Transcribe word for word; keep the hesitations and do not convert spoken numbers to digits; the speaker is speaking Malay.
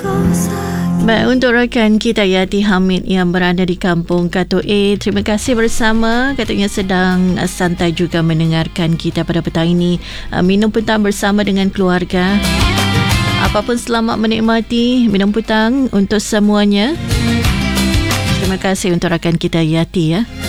Baik, untuk rakan kita Yati Hamid yang berada di kampung Kato A, terima kasih bersama. Katanya sedang santai juga mendengarkan kita pada petang ini. Minum petang bersama dengan keluarga. Apapun, selamat menikmati minum petang untuk semuanya. Terima kasih untuk rakan kita Yati ya.